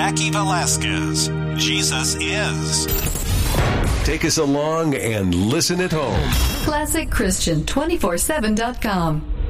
Jackie Velasquez. Jesus is. Take us along and listen at home. ClassicChristian247.com.